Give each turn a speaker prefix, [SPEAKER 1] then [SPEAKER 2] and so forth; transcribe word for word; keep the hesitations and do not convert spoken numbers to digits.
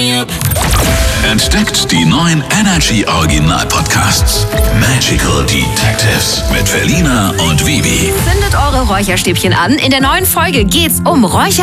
[SPEAKER 1] Entdeckt die neuen Energy Original Podcasts. Magical Detectives mit Felina und Vivi.
[SPEAKER 2] Zündet eure Räucherstäbchen an. In der neuen Folge geht's um Räucher